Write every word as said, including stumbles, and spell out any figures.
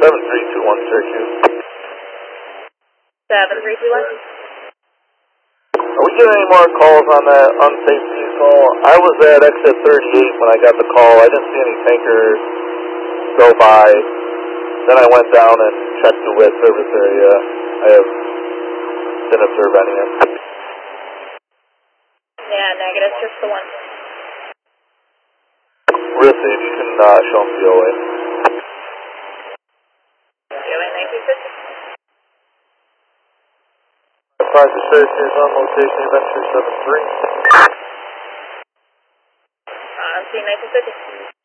seven three two one Syracuse. seven three two one. Are we getting any more calls on that unsafe diesel? I was at exit thirty-eight when I got the call. I didn't see any tankers go by. Then I went down and checked the wet service area. I have didn't observe any. Yeah, negative, just the one. Rissy, if you can uh, show them the O A. O A nineteen fifty. Five to Syracuse on location, event two seven three. Uh, C nineteen fifty.